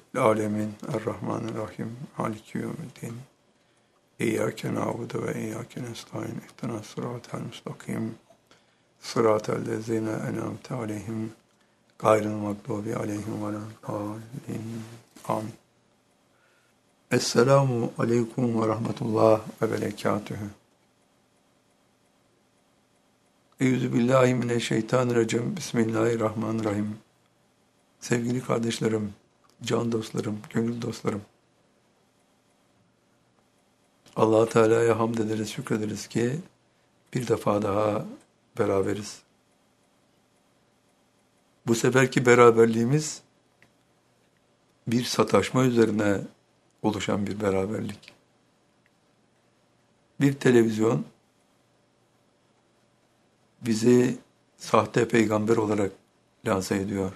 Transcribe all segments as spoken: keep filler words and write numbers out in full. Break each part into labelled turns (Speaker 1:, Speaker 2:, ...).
Speaker 1: Alemin Errahmanirrahim Maliki yevmiddin İyyâke na'budu ve iyyâke nestaîn ihdinas sıratal mustakim sıratal lezîne en'amte aleyhim gayril mağdûbi aleyhim veleddâllîn. Amin. Esselamu aleyküm ve rahmetullah ve berekatühü. Euzubillahimineşşeytanirracim. Bismillahirrahmanirrahim. Sevgili kardeşlerim, can dostlarım, gönül dostlarım. Allah-u Teala'ya hamd ederiz, şükrederiz ki bir defa daha beraberiz. Bu seferki beraberliğimiz bir sataşma üzerine oluşan bir beraberlik. Bir televizyon bizi sahte peygamber olarak lanse ediyor.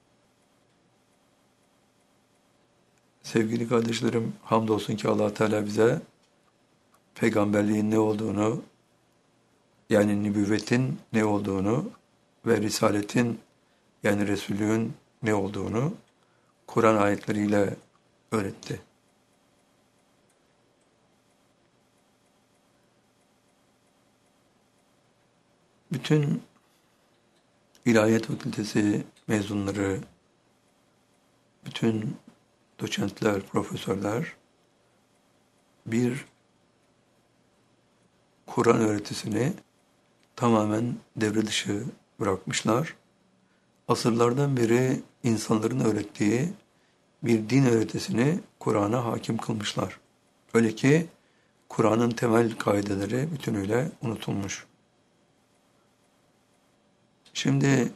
Speaker 1: Sevgili kardeşlerim, hamdolsun ki Allah Teala bize peygamberliğin ne olduğunu, yani nübüvvetin ne olduğunu ve risaletin, yani Resullüğün ne olduğunu Kur'an ayetleriyle öğretti. Bütün İlahiyat Fakültesi mezunları, bütün doçentler, profesörler bir Kur'an öğretisini tamamen devre dışı bırakmışlar. Asırlardan beri insanların öğrettiği bir din öğretisini Kur'an'a hakim kılmışlar. Öyle ki Kur'an'ın temel kaideleri bütünüyle unutulmuş. Şimdi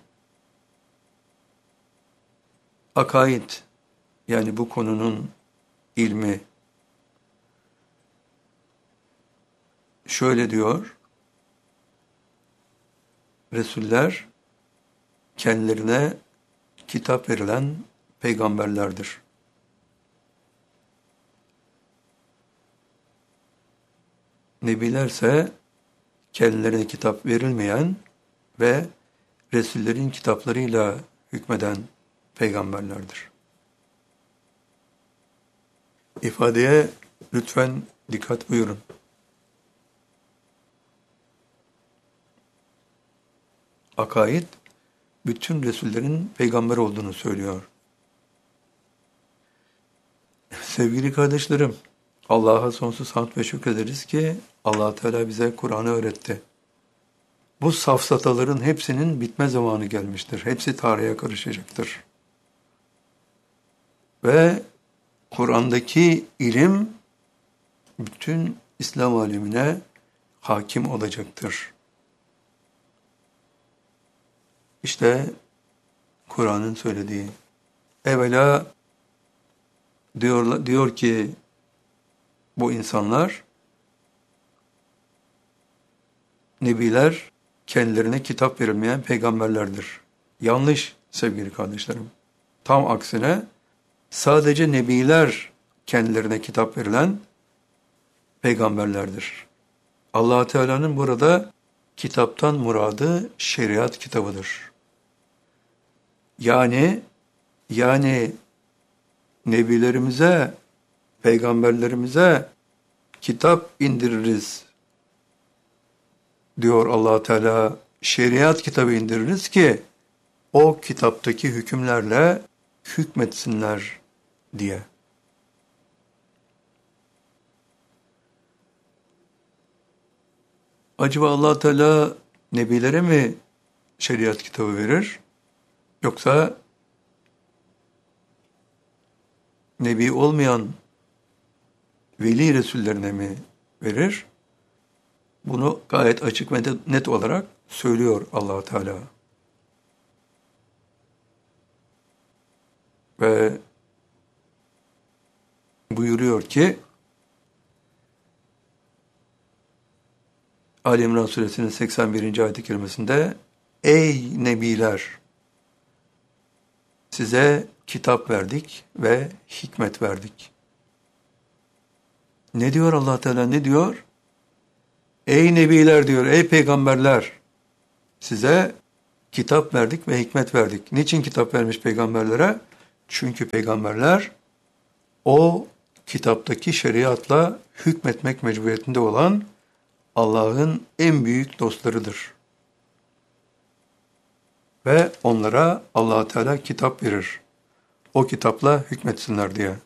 Speaker 1: akaid, yani bu konunun ilmi şöyle diyor: Resuller kendilerine kitap verilen peygamberlerdir. Nebilerse kendilerine kitap verilmeyen ve Resullerin kitaplarıyla hükmeden peygamberlerdir. İfadeye lütfen dikkat buyurun. Akaid, bütün Resullerin peygamber olduğunu söylüyor. Sevgili kardeşlerim, Allah'a sonsuz hamd ve şükrederiz ki Allah Teala bize Kur'an'ı öğretti. Bu safsataların hepsinin bitme zamanı gelmiştir. Hepsi tarihe karışacaktır. Ve Kur'an'daki ilim bütün İslam alemine hakim olacaktır. İşte Kur'an'ın söylediği. Evvela diyor, diyor ki bu insanlar, nebiler kendilerine kitap verilmeyen peygamberlerdir. Yanlış sevgili kardeşlerim. Tam aksine sadece nebiler kendilerine kitap verilen peygamberlerdir. Allah Teala'nın burada kitaptan muradı şeriat kitabıdır. Yani yani nebilerimize, peygamberlerimize kitap indiririz diyor Allah Teala. Şeriat kitabı indiririz ki o kitaptaki hükümlerle hükmetsinler diye. Acaba Allah Teala nebilere mi şeriat kitabı verir? Yoksa nebi olmayan veli resullerine mi verir? Bunu gayet açık ve net olarak söylüyor Allah Teala. Ve buyuruyor ki Ali İmran suresinin seksen birinci ayet-i kerimesinde: Ey nebiler! Size kitap verdik ve hikmet verdik. Ne diyor Allah Teala, ne diyor? Ey nebiler diyor, ey peygamberler! Size kitap verdik ve hikmet verdik. Niçin kitap vermiş peygamberlere? Çünkü peygamberler O kitaptaki şeriatla hükmetmek mecburiyetinde olan Allah'ın en büyük dostlarıdır. Ve onlara Allah Teala kitap verir. O kitapla hükmetsinler diye.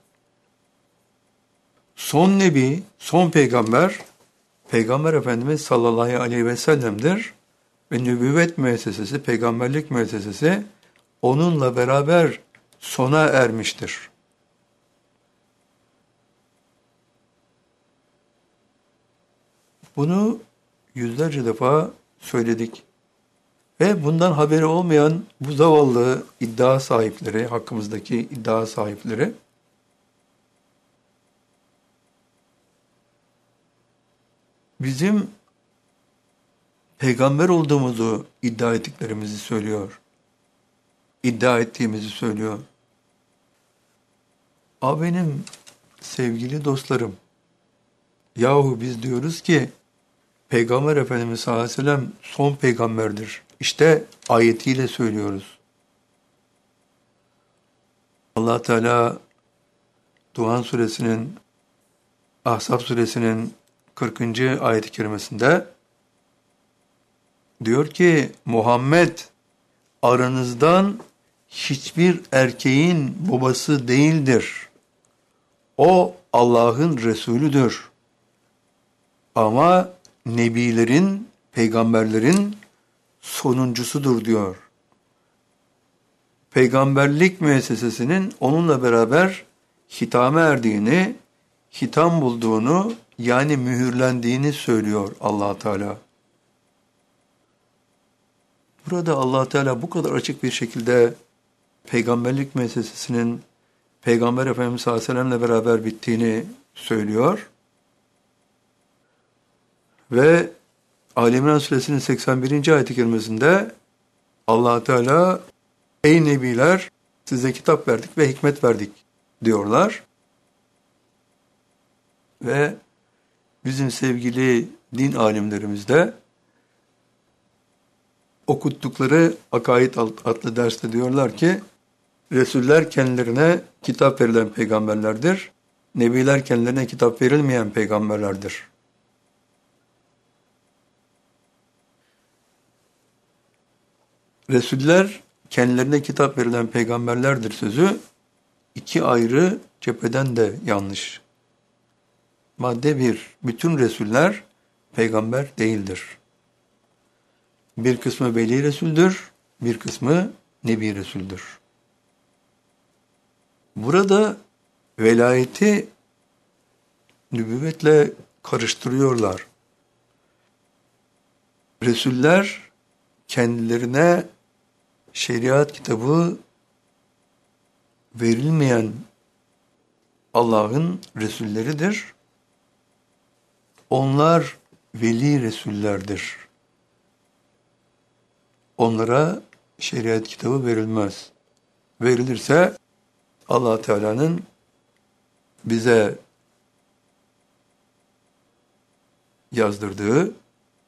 Speaker 1: Son nebi, son peygamber, Peygamber Efendimiz sallallahu aleyhi ve sellem'dir. Ve nübüvvet müessesesi, peygamberlik müessesesi onunla beraber sona ermiştir. Bunu yüzlerce defa söyledik. Ve bundan haberi olmayan bu zavallı iddia sahipleri, hakkımızdaki iddia sahipleri, bizim peygamber olduğumuzu iddia ettiklerimizi söylüyor. İddia ettiğimizi söylüyor. A benim sevgili dostlarım, yahu biz diyoruz ki Peygamber Efendimiz sallallahu aleyhi ve sellem son peygamberdir. İşte ayetiyle söylüyoruz. Allah Teala Duhan suresinin, Ahzab suresinin kırkıncı ayet-i kerimesinde diyor ki Muhammed aranızdan hiçbir erkeğin babası değildir. O Allah'ın Resulüdür. Ama nebilerin, peygamberlerin sonuncusudur diyor. Peygamberlik müessesesinin onunla beraber hitame erdiğini, hitam bulduğunu, yani mühürlendiğini söylüyor Allah Teala. Burada Allah Teala bu kadar açık bir şekilde peygamberlik müessesesinin Peygamber Efendimiz sallallahu aleyhi ve sellem'le beraber bittiğini söylüyor. Ve Ali İmran suresinin seksen birinci ayet-i kerimesinde Allah Teala ey nebiler size kitap verdik ve hikmet verdik diyorlar. Ve bizim sevgili din alimlerimiz de okuttukları Akaid adlı derste diyorlar ki Resuller kendilerine kitap verilen peygamberlerdir. Nebiler kendilerine kitap verilmeyen peygamberlerdir. Resuller kendilerine kitap verilen peygamberlerdir sözü iki ayrı cepheden de yanlış. Madde bir, bütün Resuller peygamber değildir. Bir kısmı veli Resul'dür, bir kısmı Nebi Resul'dür. Burada velayeti nübüvvetle karıştırıyorlar. Resuller kendilerine şeriat kitabı verilmeyen Allah'ın Resulleridir. Onlar veli Resullerdir. Onlara şeriat kitabı verilmez. Verilirse Allah Teala'nın bize yazdırdığı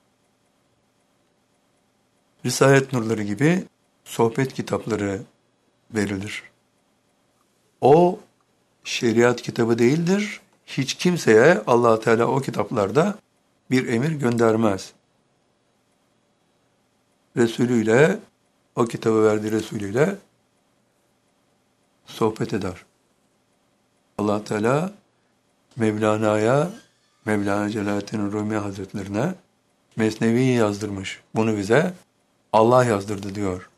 Speaker 1: Risalet nurları gibi sohbet kitapları verilir. O şeriat kitabı değildir. Hiç kimseye Allah Teala o kitaplarda bir emir göndermez. Resulüyle, o kitabı verdiği Resulüyle sohbet eder. Allah Teala Mevlana'ya, Mevlana Celaleddin Rumi Hazretlerine Mesnevi'yi yazdırmış. Bunu bize Allah yazdırdı diyor.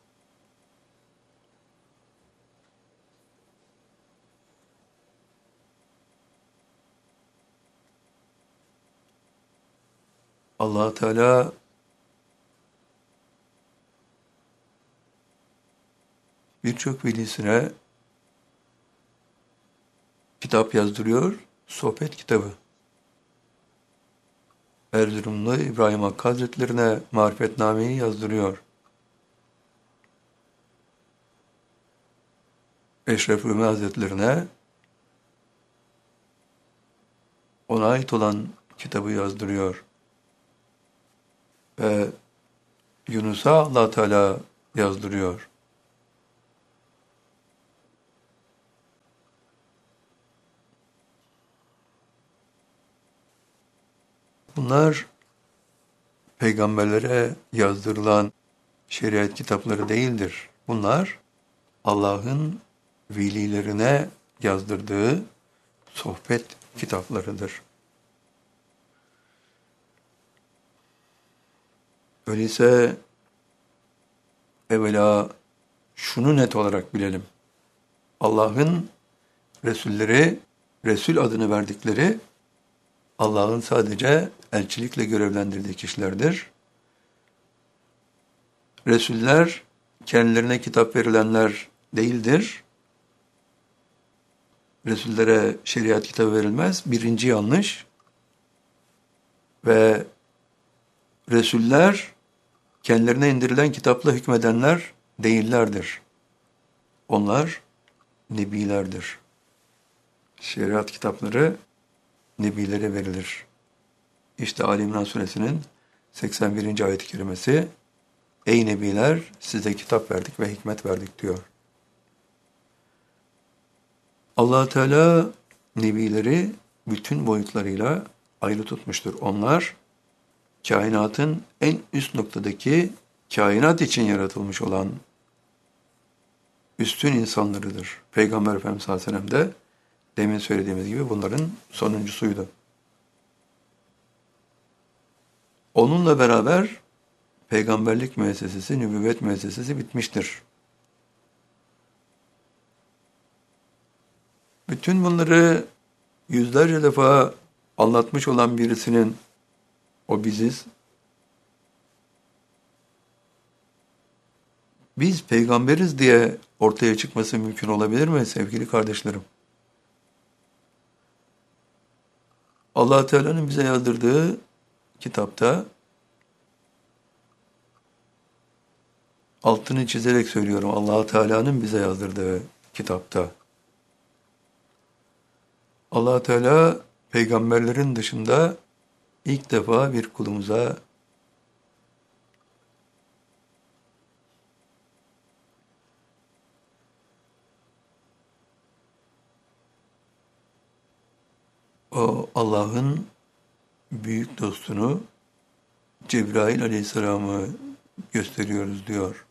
Speaker 1: Allah Teala birçok velisine kitap yazdırıyor, sohbet kitabı. Erzurumlu İbrahim Hakkı Hazretlerine Marifetname'yi yazdırıyor. Eşref Rumi Hazretlerine ona ait olan kitabı yazdırıyor. Ve Yunus'a Allah Teala yazdırıyor. Bunlar peygamberlere yazdırılan şeriat kitapları değildir. Bunlar Allah'ın velilerine yazdırdığı sohbet kitaplarıdır. Öyleyse evvela şunu net olarak bilelim. Allah'ın Resulleri, Resul adını verdikleri Allah'ın sadece elçilikle görevlendirdiği kişilerdir. Resuller kendilerine kitap verilenler değildir. Resullere şeriat kitabı verilmez. Birinci yanlış. Ve Resuller kendilerine indirilen kitapla hükmedenler değillerdir. Onlar nebilerdir. Şeriat kitapları nebilere verilir. İşte Ali İmran suresinin seksen birinci ayet-i kerimesi, ey nebiler size kitap verdik ve hikmet verdik diyor. Allah Teala nebileri bütün boyutlarıyla ayrı tutmuştur. Onlar kainatın en üst noktadaki, kainat için yaratılmış olan üstün insanlarıdır. Peygamber Efendimiz sallallahu aleyhi ve sellem de demin söylediğimiz gibi bunların sonuncusuydu. Onunla beraber peygamberlik müessesesi, nübüvvet müessesesi bitmiştir. Bütün bunları yüzlerce defa anlatmış olan birisinin, o biziz, biz peygamberiz diye ortaya çıkması mümkün olabilir mi sevgili kardeşlerim? Allah Teala'nın bize yazdırdığı kitapta, altını çizerek söylüyorum, Allah Teala'nın bize yazdırdığı kitapta, Allah Teala peygamberlerin dışında ilk defa bir kulumuza o Allah'ın büyük dostunu Cebrail aleyhisselamı gösteriyoruz diyor.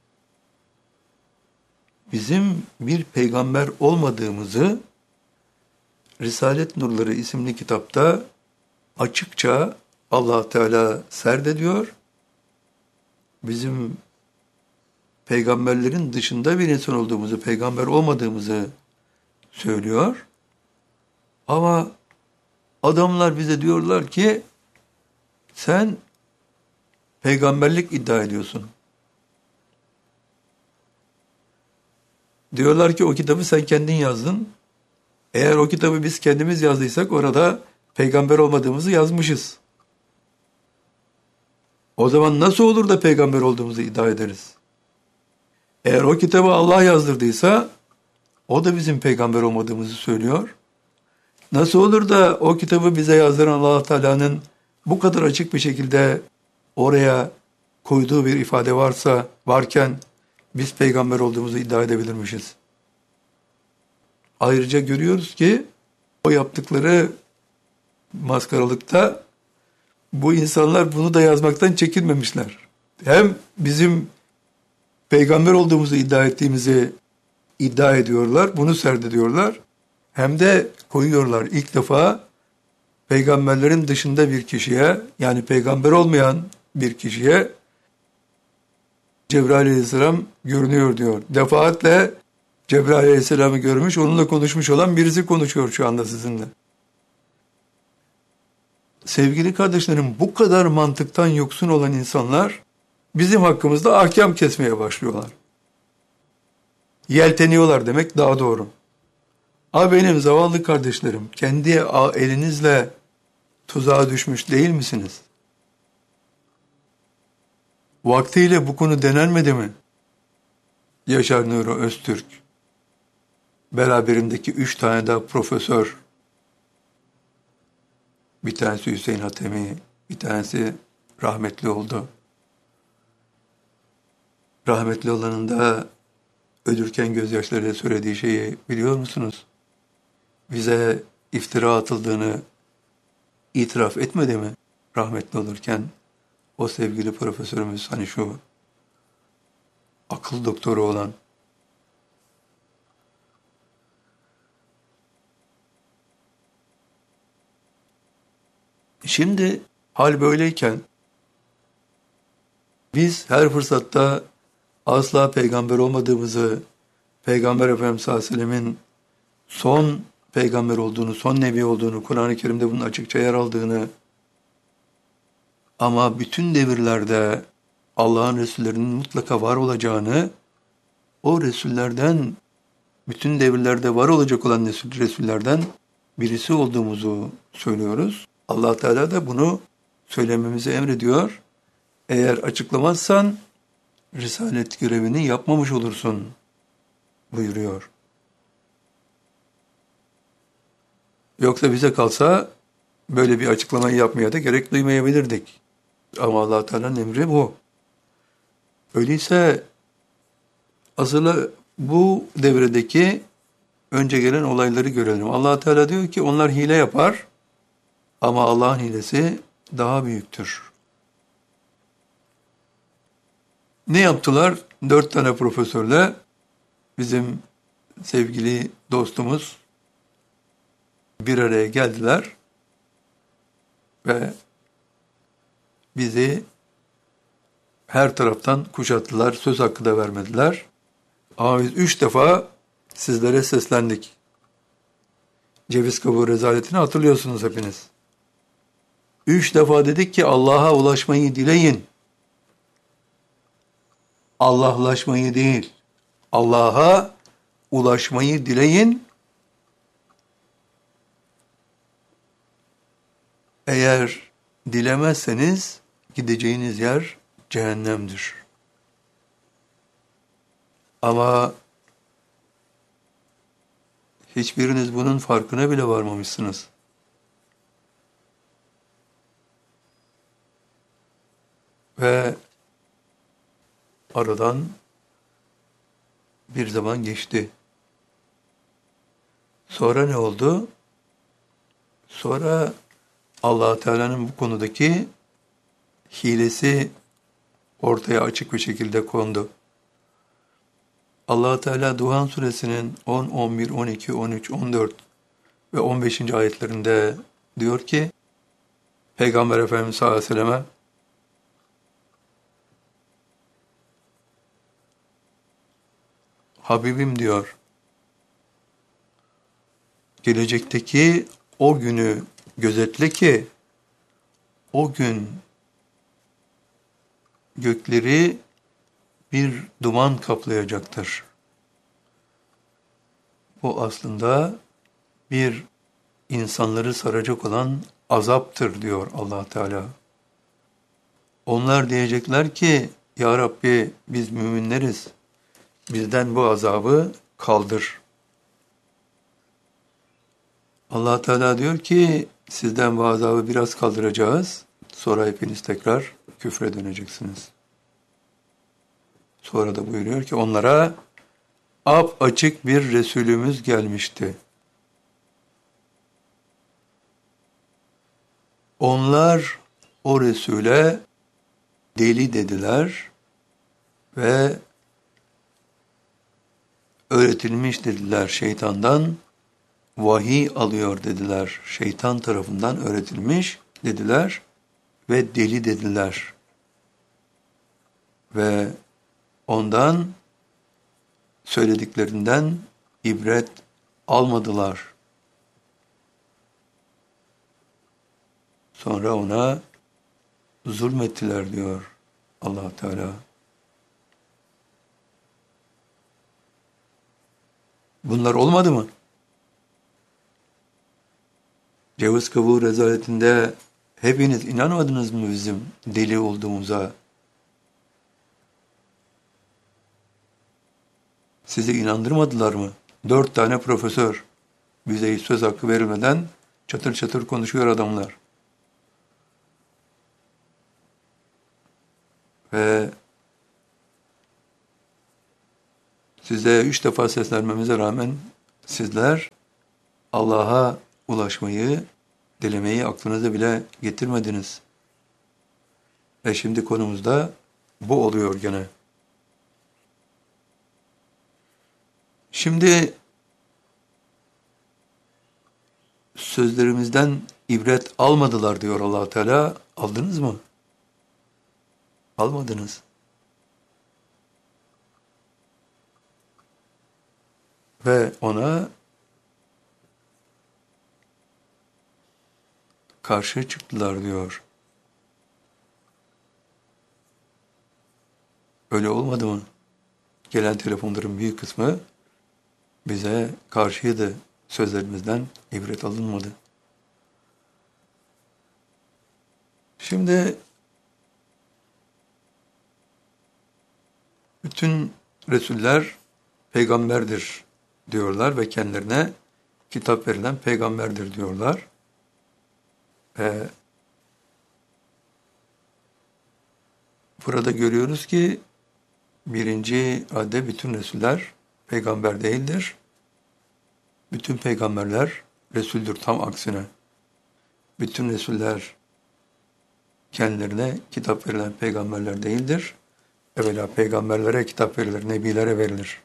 Speaker 1: Bizim bir peygamber olmadığımızı Risalet Nurları isimli kitapta açıkça Allah Teala serdediyor. Bizim peygamberlerin dışında bir insan olduğumuzu, peygamber olmadığımızı söylüyor. Ama adamlar bize diyorlar ki sen peygamberlik iddia ediyorsun. Diyorlar ki o kitabı sen kendin yazdın. Eğer o kitabı biz kendimiz yazdıysak orada peygamber olmadığımızı yazmışız. O zaman nasıl olur da peygamber olduğumuzu iddia ederiz? Eğer o kitabı Allah yazdırdıysa o da bizim peygamber olmadığımızı söylüyor. Nasıl olur da o kitabı bize yazdıran Allah Teala'nın bu kadar açık bir şekilde oraya koyduğu bir ifade varsa, varken biz peygamber olduğumuzu iddia edebilirmişiz? Ayrıca görüyoruz ki o yaptıkları maskaralıkta bu insanlar bunu da yazmaktan çekinmemişler. Hem bizim peygamber olduğumuzu iddia ettiğimizi iddia ediyorlar, bunu serdediyorlar. Hem de koyuyorlar ilk defa peygamberlerin dışında bir kişiye, yani peygamber olmayan bir kişiye Cebrail aleyhisselam görünüyor diyor. Defaatle Cebrail aleyhisselamı görmüş, onunla konuşmuş olan birisi konuşuyor şu anda sizinle. Sevgili kardeşlerim, bu kadar mantıktan yoksun olan insanlar bizim hakkımızda ahkam kesmeye başlıyorlar. Yelteniyorlar demek daha doğru. A benim zavallı kardeşlerim, kendi elinizle tuzağa düşmüş değil misiniz? Vaktiyle bu konu denenmedi mi? Yaşar Nuri Öztürk, beraberindeki üç tane daha profesör, bir tanesi Hüseyin Hatemi, bir tanesi rahmetli oldu. Rahmetli olanın da ölürken gözyaşlarıyla söylediği şeyi biliyor musunuz? Bize iftira atıldığını itiraf etmedi mi? rahmetli olurken o sevgili profesörümüz, hani şu akıl doktoru olan, şimdi hal böyleyken biz her fırsatta asla peygamber olmadığımızı, Peygamber Efendimiz sallallahu aleyhi ve sellemin son peygamber olduğunu, son nebi olduğunu, Kur'an-ı Kerim'de bunun açıkça yer aldığını, ama bütün devirlerde Allah'ın Resullerinin mutlaka var olacağını, o Resullerden, bütün devirlerde var olacak olan Resullerden birisi olduğumuzu söylüyoruz. Allah Teala da bunu söylememizi emrediyor. Eğer açıklamazsan risalet görevini yapmamış olursun buyuruyor. Yoksa bize kalsa böyle bir açıklamayı yapmaya da gerek duymayabilirdik. Ama Allah Teala'nın emri bu. Öyleyse asıl bu devredeki önce gelen olayları görelim. Allah Teala diyor ki onlar hile yapar ama Allah'ın hilesi daha büyüktür. Ne yaptılar? Dört tane profesörle bizim sevgili dostumuz bir araya geldiler ve bizi her taraftan kuşattılar, söz hakkı da vermediler. Ama biz üç defa sizlere seslendik. Ceviz kabuğu rezaletini hatırlıyorsunuz hepiniz. Üç defa dedik ki Allah'a ulaşmayı dileyin. Allah'laşmayı değil, Allah'a ulaşmayı dileyin. Eğer dilemezseniz gideceğiniz yer cehennemdir. Ama hiçbiriniz bunun farkına bile varmamışsınız. Ve aradan bir zaman geçti. Sonra ne oldu? Sonra Allah Teala'nın bu konudaki hilesi ortaya açık bir şekilde kondu. Allah Teala Duhan suresinin on, on bir, on iki, on üç, on dört ve on beşinci ayetlerinde diyor ki Peygamber Efendimiz sallallahu aleyhi ve selleme Habibim diyor, gelecekteki o günü gözetle ki o gün gökleri bir duman kaplayacaktır. Bu aslında bir insanları saracak olan azaptır diyor Allah Teala. Onlar diyecekler ki Ya Rabbi biz müminleriz. Bizden bu azabı kaldır. Allah Teala diyor ki sizden bu azabı biraz kaldıracağız. Sonra hepiniz tekrar küfre döneceksiniz. Sonra da buyuruyor ki onlara ap açık bir Resulümüz gelmişti. Onlar o Resul'e deli dediler ve öğretilmiş dediler şeytandan, vahiy alıyor dediler, şeytan tarafından öğretilmiş dediler ve deli dediler. Ve ondan söylediklerinden ibret almadılar. Sonra ona zulmettiler diyor Allah Teala. Bunlar olmadı mı? Ceviz kabuğu rezaletinde hepiniz inanmadınız mı bizim deli olduğumuza? Sizi inandırmadılar mı? Dört tane profesör, bize hiç söz hakkı verilmeden çatır çatır konuşuyor adamlar. Ve size üç defa seslenmemize rağmen sizler Allah'a ulaşmayı, dilemeyi aklınıza bile getirmediniz. E şimdi konumuzda bu oluyor gene. Şimdi sözlerimizden ibret almadılar diyor Allah Teala. Aldınız mı? Almadınız. Ve ona karşı çıktılar diyor. Öyle olmadı mı? Gelen telefonların büyük kısmı bize karşıydı. Sözlerimizden ibret alınmadı. Şimdi bütün Resuller peygamberdir diyorlar ve kendilerine kitap verilen peygamberdir diyorlar. Ve burada görüyoruz ki birinci adde bütün Resuller peygamber değildir. Bütün peygamberler Resuldür, tam aksine. Bütün Resuller kendilerine kitap verilen peygamberler değildir. Evvela peygamberlere kitap verilir, nebilere verilir.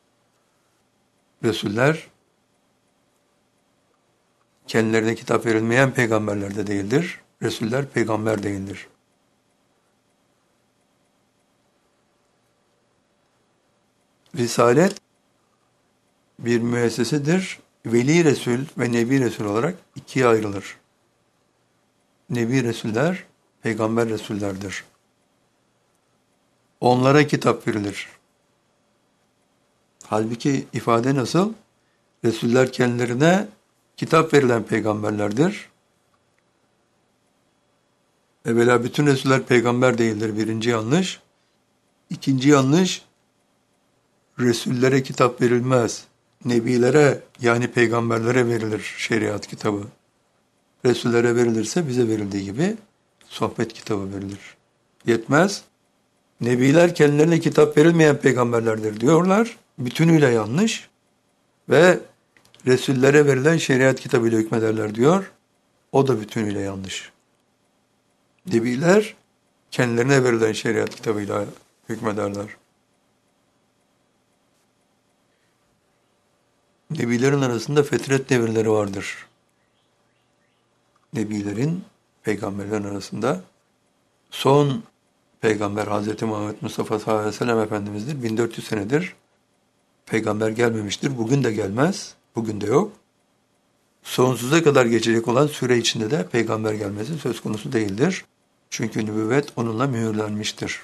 Speaker 1: Resuller kendilerine kitap verilmeyen peygamberler de değildir. Resuller peygamber değildir. Risalet bir müessesedir. Veli Resul ve Nebi Resul olarak ikiye ayrılır. Nebi Resuller, peygamber Resullerdir. Onlara kitap verilir. Halbuki ifade nasıl? Resuller kendilerine kitap verilen peygamberlerdir. Evvela bütün Resuller peygamber değildir. Birinci yanlış. İkinci yanlış, Resullere kitap verilmez. Nebilere, yani peygamberlere verilir şeriat kitabı. Resullere verilirse bize verildiği gibi sohbet kitabı verilir. Yetmez. Nebiler kendilerine kitap verilmeyen peygamberlerdir diyorlar. Bütünüyle yanlış. Ve Resullere verilen şeriat kitabıyla hükmederler diyor. O da bütünüyle yanlış. Nebiler kendilerine verilen şeriat kitabıyla hükmederler. Nebilerin arasında fetret devirleri vardır. Nebilerin, peygamberlerin arasında son peygamber Hazreti Muhammed Mustafa sallallahu aleyhi ve sellem Efendimiz'dir. bin dört yüz senedir peygamber gelmemiştir. Bugün de gelmez. Bugün de yok. Sonsuza kadar geçecek olan süre içinde de peygamber gelmesi söz konusu değildir. Çünkü nübüvvet onunla mühürlenmiştir.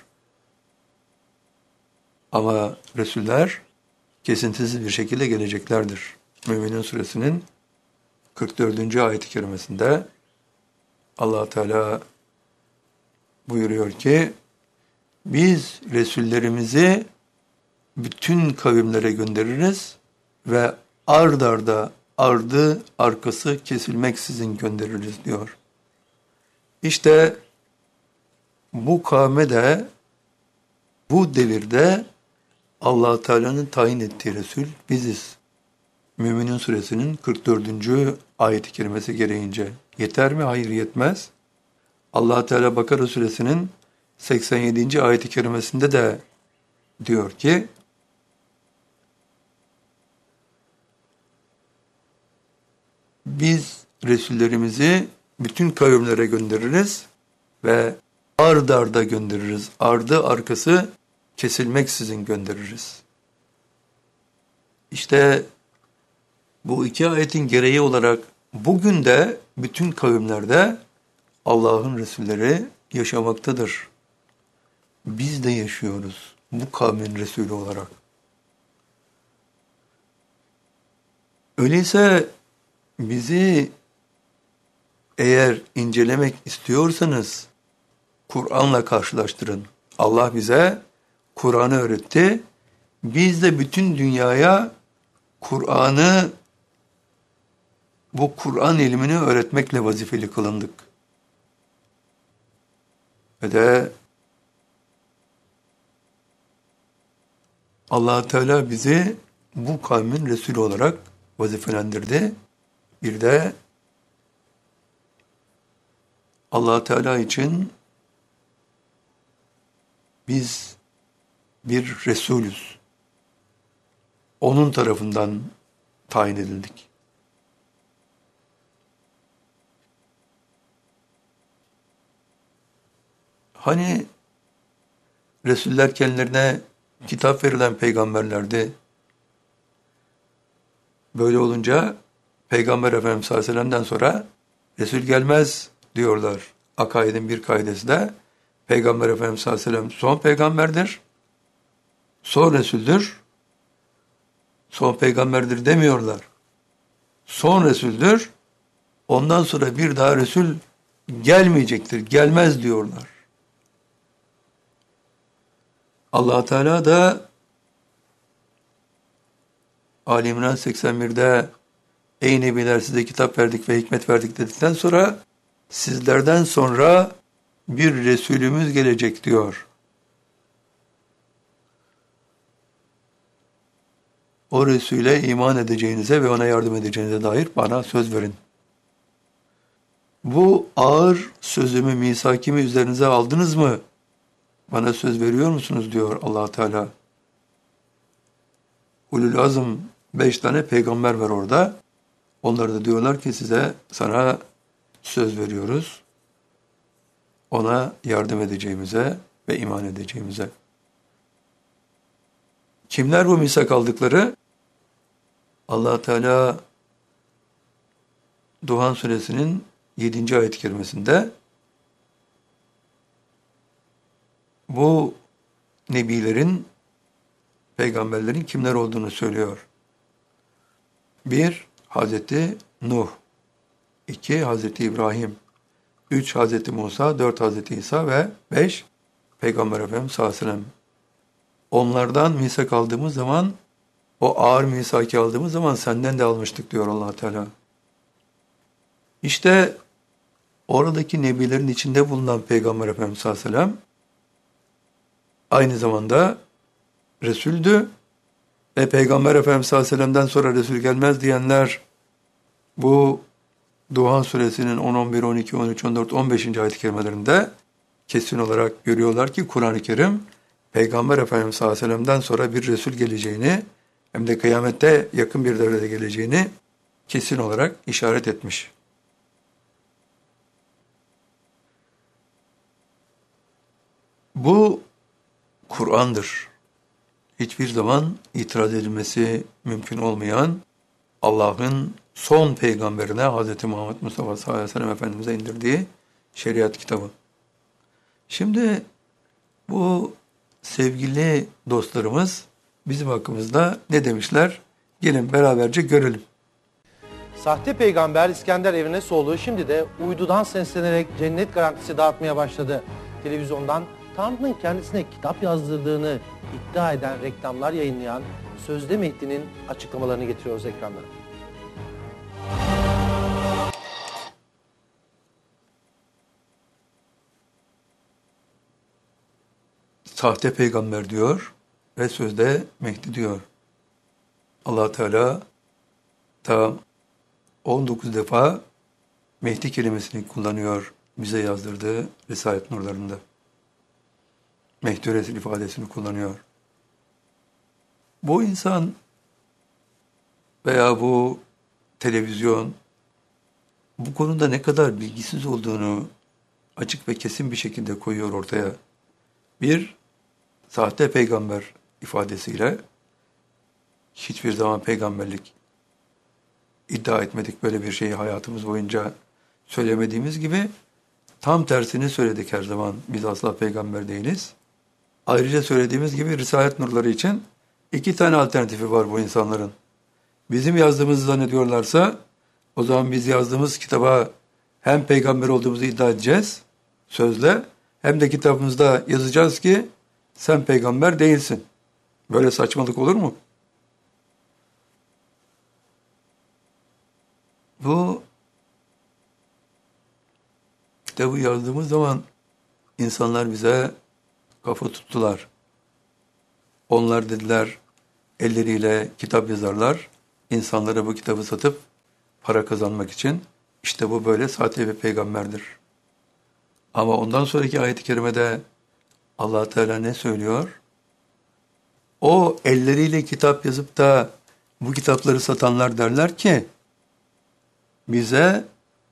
Speaker 1: Ama Resuller kesintisiz bir şekilde geleceklerdir. Mü'minin suresinin kırk dördüncü ayet-i kerimesinde Allah Teala buyuruyor ki, biz Resullerimizi bütün kavimlere göndeririz ve ard arda ardı arkası kesilmeksizin göndeririz diyor. İşte bu kavme de bu devirde Allah Teala'nın tayin ettiği Resul biziz. Mü'minin suresinin kırk dördüncü ayet-i kerimesi gereğince yeter mi? Hayır, yetmez. Allah Teala Bakara suresinin seksen yedinci ayet-i kerimesinde de diyor ki, biz Resullerimizi bütün kavimlere göndeririz ve ard arda göndeririz. Ardı arkası kesilmeksizin göndeririz. İşte bu iki ayetin gereği olarak bugün de bütün kavimlerde Allah'ın Resulleri yaşamaktadır. Biz de yaşıyoruz bu kavmin Resulü olarak. Öyleyse bizi eğer incelemek istiyorsanız Kur'an'la karşılaştırın. Allah bize Kur'an'ı öğretti. Biz de bütün dünyaya Kur'an'ı, bu Kur'an ilmini öğretmekle vazifeli kılındık. Ve de Allah Teala bizi bu kavmin Resulü olarak vazifelendirdi. Bir de Allah Teala için biz bir Resulüz. Onun tarafından tayin edildik. Hani Resuller kendilerine kitap verilen peygamberlerdi. Böyle olunca Peygamber Efendimiz sallallahu aleyhi ve sellem'den sonra Resul gelmez diyorlar. Akaidin bir kaidesi de Peygamber Efendimiz sallallahu aleyhi ve sellem son peygamberdir. Son Resul'dür. Son peygamberdir demiyorlar. Son Resul'dür. Ondan sonra bir daha Resul gelmeyecektir. Gelmez diyorlar. Allah Teala da Ali İmran seksen bir'de ey nebiler size kitap verdik ve hikmet verdik dedikten sonra sizlerden sonra bir Resulümüz gelecek diyor. O Resul'e iman edeceğinize ve ona yardım edeceğinize dair bana söz verin. Bu ağır sözümü, misakimi üzerinize aldınız mı? Bana söz veriyor musunuz diyor Allah Teala. Ulul azm beş tane peygamber var orada. Onlar da diyorlar ki size, sana söz veriyoruz. Ona yardım edeceğimize ve iman edeceğimize. Kimler bu misak aldıkları? Allah Teala Duhan suresinin yedinci ayet-i kerimesinde bu nebilerin, peygamberlerin kimler olduğunu söylüyor. Bir, Hazreti Nuh. iki, Hazreti İbrahim. Üç, Hazreti Musa. Dört, Hazreti İsa ve beş, Peygamber Efendimiz sallallahu aleyhi ve sellem. Onlardan misak aldığımız zaman, o ağır misaki aldığımız zaman senden de almıştık diyor Allah Teala. İşte oradaki nebilerin içinde bulunan Peygamber Efendimiz sallallahu aleyhi ve sellem aynı zamanda Resul'dü ve Peygamber Efendimiz sallallahu aleyhi ve sellem'den sonra Resul gelmez diyenler bu Duhan suresinin on, on bir, on iki, on üç, on dört, on beşinci ayet-i kerimelerinde kesin olarak görüyorlar ki Kur'an-ı Kerim Peygamber Efendimiz sallallahu aleyhi ve sellem'den sonra bir Resul geleceğini hem de kıyamette yakın bir devrede geleceğini kesin olarak işaret etmiş. Bu Kur'an'dır. Hiçbir zaman itiraz edilmesi mümkün olmayan Allah'ın son peygamberine Hz. Muhammed Mustafa sallallahu aleyhi ve sellem Efendimiz'e indirdiği şeriat kitabı. Şimdi bu sevgili dostlarımız bizim hakkımızda ne demişler? Gelin beraberce görelim.
Speaker 2: Sahte peygamber İskender Evrenesoğlu şimdi de uydudan seslenerek cennet garantisi dağıtmaya başladı. Televizyondan Tanrı'nın kendisine kitap yazdırdığını iddia eden reklamlar yayınlayan Sözde Mehdi'nin açıklamalarını getiriyoruz ekranlara.
Speaker 1: Sahte peygamber diyor ve sözde Mehdi diyor. Allah Teala ta on dokuz defa Mehdi kelimesini kullanıyor bize yazdırdığı Risalet nurlarında. Mehdi Resul ifadesini kullanıyor. Bu insan veya bu televizyon bu konuda ne kadar bilgisiz olduğunu açık ve kesin bir şekilde koyuyor ortaya. Bir, sahte peygamber ifadesiyle hiçbir zaman peygamberlik iddia etmedik, böyle bir şeyi hayatımız boyunca söylemediğimiz gibi tam tersini söyledik her zaman. Biz asla peygamber değiliz. Ayrıca söylediğimiz gibi Risalet nurları için iki tane alternatifi var bu insanların. Bizim yazdığımızı zannediyorlarsa o zaman biz yazdığımız kitaba hem peygamber olduğumuzu iddia edeceğiz sözle, hem de kitabımızda yazacağız ki sen peygamber değilsin. Böyle saçmalık olur mu? Bu kitabı yazdığımız zaman insanlar bize kafa tuttular. Onlar dediler elleriyle kitap yazarlar, insanlara bu kitabı satıp para kazanmak için. İşte bu böyle sahte bir peygamberdir. Ama ondan sonraki ayet-i kerimede Allah Teala ne söylüyor? O elleriyle kitap yazıp da bu kitapları satanlar derler ki bize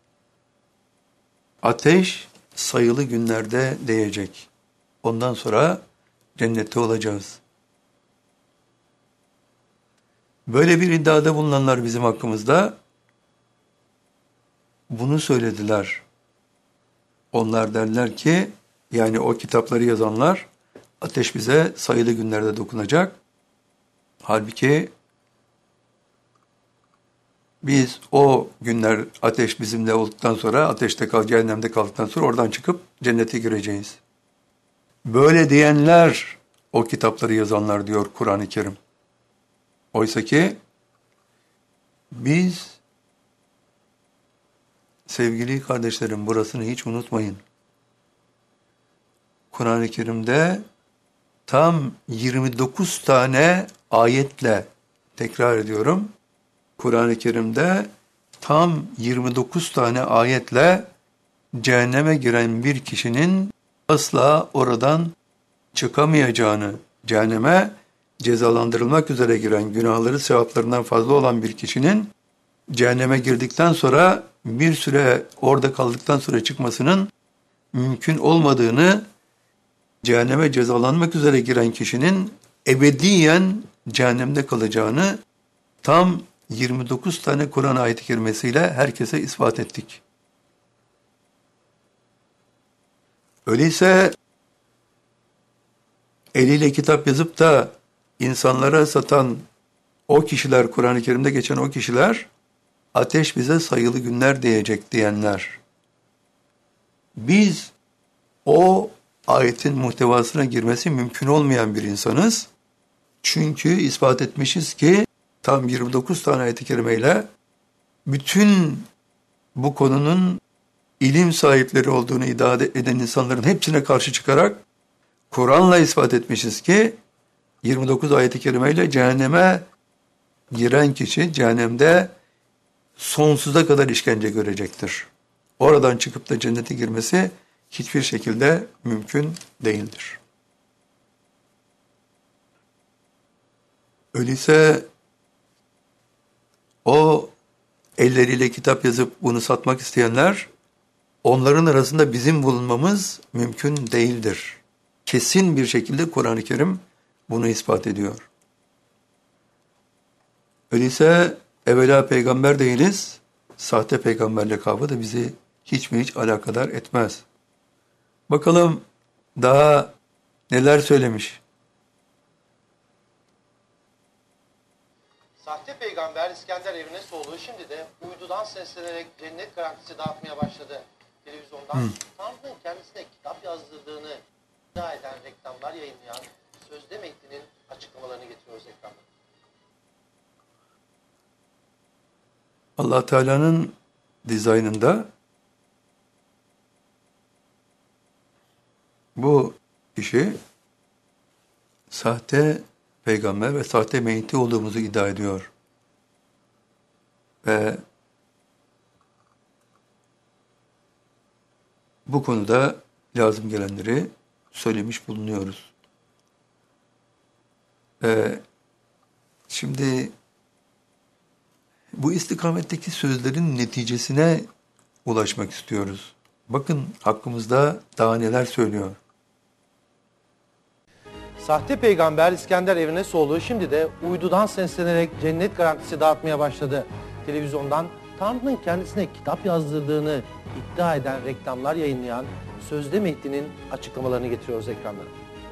Speaker 1: ateş sayılı günlerde değecek. Ondan sonra cennette olacağız. Böyle bir iddiada bulunanlar bizim hakkımızda bunu söylediler. Onlar derler ki, yani o kitapları yazanlar, ateş bize sayılı günlerde dokunacak. Halbuki biz o günler ateş bizimle olduktan sonra, ateşte kal, cehennemde kaldıktan sonra oradan çıkıp cennete gireceğiz. Böyle diyenler o kitapları yazanlar diyor Kur'an-ı Kerim. Oysa ki biz, sevgili kardeşlerim, burasını hiç unutmayın. Kur'an-ı Kerim'de tam yirmi dokuz tane ayetle, tekrar ediyorum, Kur'an-ı Kerim'de tam yirmi dokuz tane ayetle cehenneme giren bir kişinin asla oradan çıkamayacağını, cehenneme cezalandırılmak üzere giren, günahları sevaplarından fazla olan bir kişinin cehenneme girdikten sonra bir süre orada kaldıktan sonra çıkmasının mümkün olmadığını, cehenneme cezalanmak üzere giren kişinin ebediyen cehennemde kalacağını tam yirmi dokuz tane Kur'an ayet-i kerimesiyle herkese ispat ettik. Öyleyse eliyle kitap yazıp da insanlara satan o kişiler, Kur'an-ı Kerim'de geçen o kişiler, ateş bize sayılı günler diyecek diyenler. Biz o ayetin muhtevasına girmesi mümkün olmayan bir insanız. Çünkü ispat etmişiz ki tam yirmi dokuz tane ayet-i kerimeyle bütün bu konunun ilim sahipleri olduğunu iddia eden insanların hepsine karşı çıkarak Kur'an'la ispat etmişiz ki yirmi dokuz ayet-i kerimeyle cehenneme giren kişi cehennemde sonsuza kadar işkence görecektir. Oradan çıkıp da cennete girmesi hiçbir şekilde mümkün değildir. Öyleyse o elleriyle kitap yazıp bunu satmak isteyenler, onların arasında bizim bulunmamız mümkün değildir. Kesin bir şekilde Kur'an-ı Kerim bunu ispat ediyor. Öyleyse evvela peygamber değiliz, sahte peygamber lakabı da bizi hiç mi hiç alakadar etmez. Bakalım daha neler söylemiş.
Speaker 2: Sahte peygamber İskender Evrenesoğlu şimdi de uydudan seslenerek cennet garantisi dağıtmaya başladı. Televizyondan Hı. Tanrı'nın kendisine kitap yazdırdığını iddia eden reklamlar yayınlayan Sözde Mehdi'nin açıklamalarını getiriyoruz ekranda.
Speaker 1: Allah Teala'nın dizaynında bu kişi sahte peygamber ve sahte Mehdi olduğumuzu iddia ediyor. Ve bu konuda lazım gelenleri söylemiş bulunuyoruz. Ee, şimdi bu istikametteki sözlerin neticesine ulaşmak istiyoruz. Bakın hakkımızda daha neler söylüyor.
Speaker 2: Sahte peygamber İskender Evrenesoğlu şimdi de uydudan seslenerek cennet garantisi dağıtmaya başladı. Televizyondan Tanrı'nın kendisine kitap yazdırdığını iddia eden reklamlar yayınlayan Sözde Mehdi'nin açıklamalarını getiriyoruz ekranlara.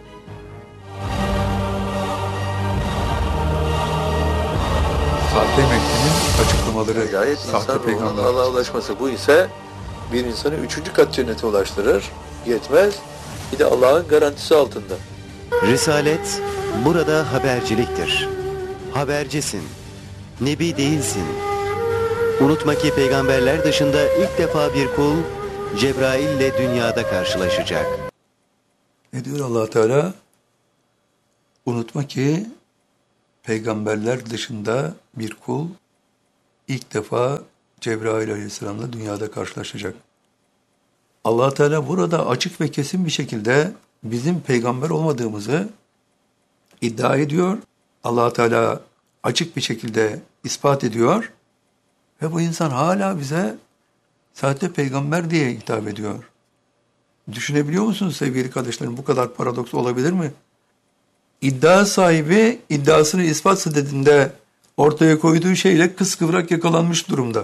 Speaker 1: Sahte Mehdi'nin açıklamaları,
Speaker 3: gayet
Speaker 1: sahte peygamber.
Speaker 3: Allah'a ulaşması bu ise bir insanı üçüncü kat cennete ulaştırır. Yetmez. Bir de Allah'ın garantisi altında.
Speaker 4: Risalet burada haberciliktir. Habercisin. Nebi değilsin. Unutma ki peygamberler dışında ilk defa bir kul Cebrail ile dünyada karşılaşacak.
Speaker 1: Ne diyor Allah Teala? Unutma ki peygamberler dışında bir kul ilk defa Cebrail Aleyhisselam'la dünyada karşılaşacak. Allah Teala burada açık ve kesin bir şekilde bizim peygamber olmadığımızı iddia ediyor. Allah Teala açık bir şekilde ispat ediyor. Ve bu insan hala bize sahte peygamber diye hitap ediyor. Düşünebiliyor musunuz sevgili kardeşlerim? Bu kadar paradoks olabilir mi? İddia sahibi iddiasını ispat sededinde ortaya koyduğu şeyle kıskıvrak yakalanmış durumda.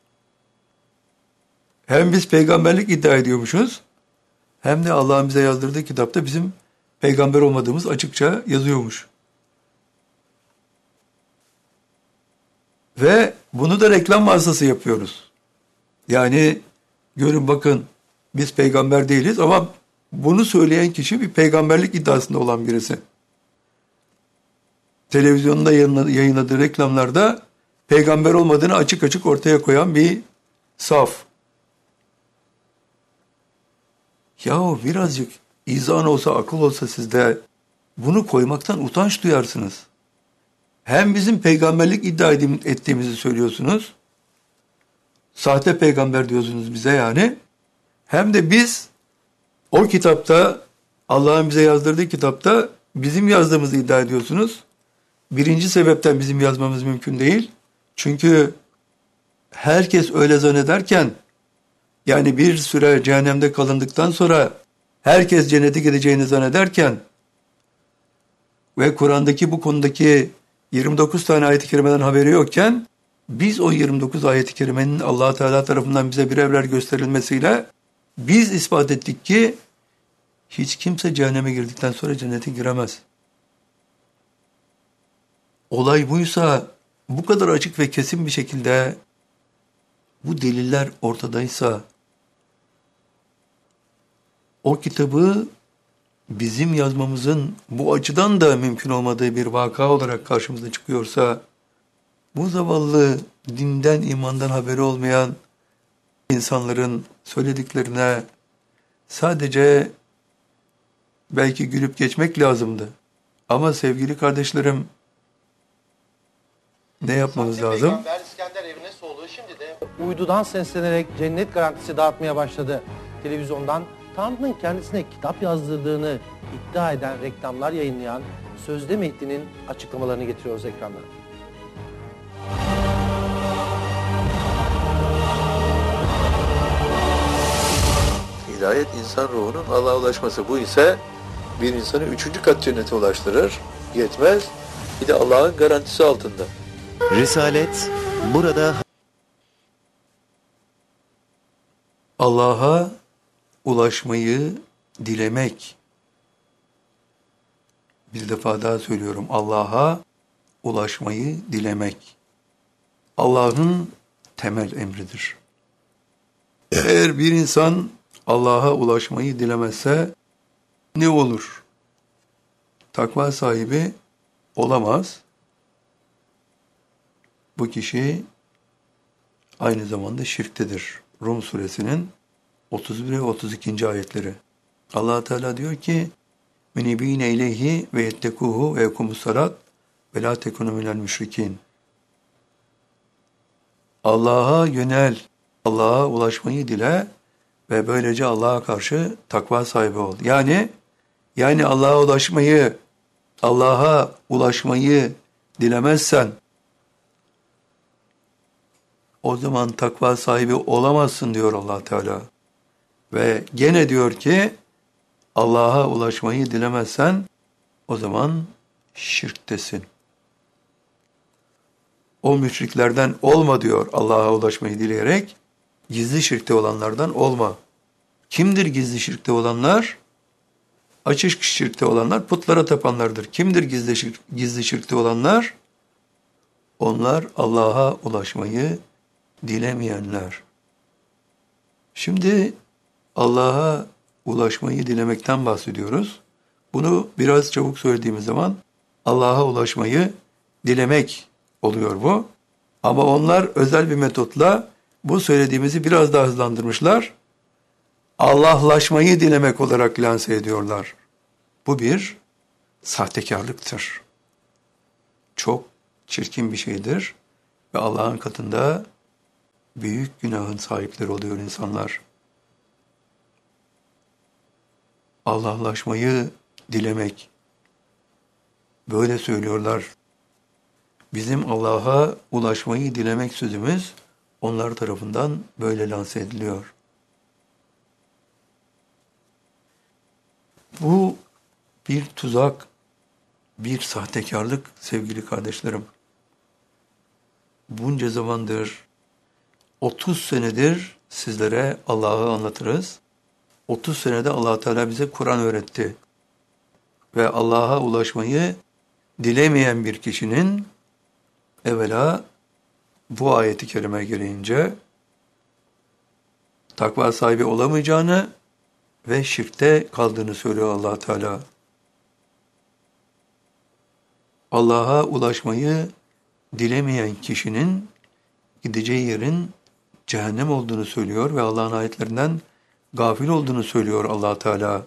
Speaker 1: Hem biz peygamberlik iddia ediyormuşuz, hem de Allah'ın bize yazdırdığı kitapta bizim peygamber olmadığımız açıkça yazıyormuş. Ve bunu da reklam vasıtası yapıyoruz. Yani görün bakın biz peygamber değiliz ama bunu söyleyen kişi bir peygamberlik iddiasında olan birisi. Televizyonda yayınladığı reklamlarda peygamber olmadığını açık açık ortaya koyan bir saf. Yahu birazcık izan olsa, akıl olsa sizde bunu koymaktan utanç duyarsınız. Hem bizim peygamberlik iddia ettiğimizi söylüyorsunuz, sahte peygamber diyorsunuz bize yani, hem de biz o kitapta, Allah'ın bize yazdırdığı kitapta bizim yazdığımızı iddia ediyorsunuz. Birinci sebepten bizim yazmamız mümkün değil. Çünkü herkes öyle zannederken, yani bir süre cehennemde kalındıktan sonra herkes cennete gideceğini zannederken ve Kur'an'daki bu konudaki yirmi dokuz tane ayet-i kerimeden haberi yokken biz o yirmi dokuz ayet-i kerimenin Allah Teala tarafından bize birer birer gösterilmesiyle biz ispat ettik ki hiç kimse cehenneme girdikten sonra cennete giremez. Olay buysa, bu kadar açık ve kesin bir şekilde bu deliller ortadaysa, o kitabı bizim yazmamızın bu açıdan da mümkün olmadığı bir vaka olarak karşımıza çıkıyorsa, bu zavallı dinden, imandan haberi olmayan insanların söylediklerine sadece belki gülüp geçmek lazımdı. Ama sevgili kardeşlerim, ne yapmamız
Speaker 2: Sahte
Speaker 1: lazım?
Speaker 2: Peygamber İskender Evnesoğlu şimdi de uydudan seslenerek cennet garantisi dağıtmaya başladı. Televizyondan Tanrı'nın kendisine kitap yazdırdığını iddia eden reklamlar yayınlayan Sözde Mehdi'nin açıklamalarını getiriyoruz ekranlara.
Speaker 3: Hidayet insan ruhunun Allah'a ulaşması. Bu ise bir insanı üçüncü kat cennete ulaştırır. Yetmez. Bir de Allah'ın garantisi altında.
Speaker 4: Risalet burada
Speaker 1: Allah'a ulaşmayı dilemek. Bir defa daha söylüyorum. Allah'a ulaşmayı dilemek. Allah'ın temel emridir. Eğer bir insan Allah'a ulaşmayı dilemezse ne olur? Takva sahibi olamaz. Bu kişi aynı zamanda şirktedir. Rum suresinin otuz bir ve otuz ikinci ayetleri. Allah Teala diyor ki: "Menibine ileyhi ve yettekuhu ve yekumus salat ve la tekunu minel müşrikin." Allah'a yönel, Allah'a ulaşmayı dile ve böylece Allah'a karşı takva sahibi ol. Yani yani Allah'a ulaşmayı, Allah'a ulaşmayı dilemezsen o zaman takva sahibi olamazsın diyor Allah Teala. Ve gene diyor ki Allah'a ulaşmayı dilemezsen o zaman şirktesin. O müşriklerden olma diyor Allah'a ulaşmayı dileyerek. Gizli şirkte olanlardan olma. Kimdir gizli şirkte olanlar? Açık şirkte olanlar putlara tapanlardır. Kimdir gizli, şirk, gizli şirkte olanlar? Onlar Allah'a ulaşmayı dilemeyenler. Şimdi Allah'a ulaşmayı dilemekten bahsediyoruz. Bunu biraz çabuk söylediğimiz zaman Allah'a ulaşmayı dilemek oluyor bu. Ama onlar özel bir metotla bu söylediğimizi biraz daha hızlandırmışlar. Allah'laşmayı dilemek olarak lanse ediyorlar. Bu bir sahtekarlıktır. Çok çirkin bir şeydir ve Allah'ın katında büyük günahın sahipleri oluyor insanlar. Allah'laşmayı dilemek. Böyle söylüyorlar. Bizim Allah'a ulaşmayı dilemek sözümüz onlar tarafından böyle lanse ediliyor. Bu bir tuzak, bir sahtekarlık sevgili kardeşlerim. Bunca zamandır, otuz senedir sizlere Allah'ı anlatırız. otuz senede Allah Teala bize Kur'an öğretti. Ve Allah'a ulaşmayı dilemeyen bir kişinin evvela bu ayeti kerime gereğince takva sahibi olamayacağını ve şirkte kaldığını söylüyor Allah Teala. Allah'a ulaşmayı dilemeyen kişinin gideceği yerin cehennem olduğunu söylüyor ve Allah'ın ayetlerinden gafil olduğunu söylüyor Allah Teala.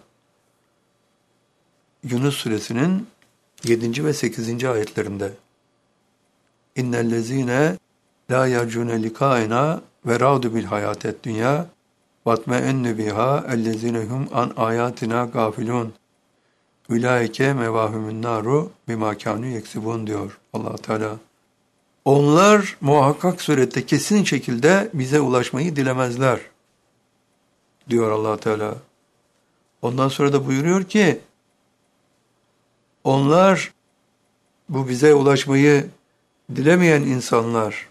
Speaker 1: Yunus suresinin yedinci ve sekizinci ayetlerinde. İnnellezîne lâ yercûne likâena ve râdu bil hayâted dünya vatme'ennü biha ellezîne hum an âyâtina gafilûn. Ulaike mevâhumün nâru bimâ kânû yeksibûn diyor Allah Teala. Onlar muhakkak surette kesin şekilde bize ulaşmayı dilemezler diyor Allah Teala. Ondan sonra da buyuruyor ki onlar bu bize ulaşmayı dilemeyen insanlar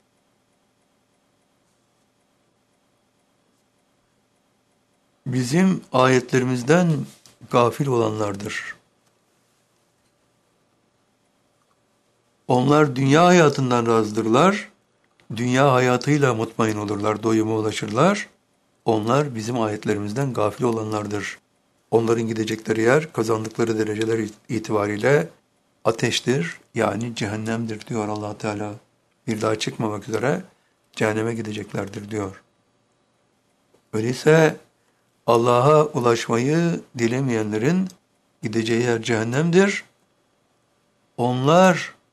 Speaker 1: bizim ayetlerimizden gafil olanlardır. Onlar dünya hayatından razıdırlar, dünya hayatıyla mutmain olurlar, doyuma ulaşırlar. Onlar bizim ayetlerimizden gafil olanlardır. Onların gidecekleri yer, kazandıkları dereceler itibariyle ateştir, yani cehennemdir diyor Allah Teala. Bir daha çıkmamak üzere cehenneme gideceklerdir diyor. Öyleyse Allah'a ulaşmayı dilemeyenlerin gideceği yer cehennemdir. Onlar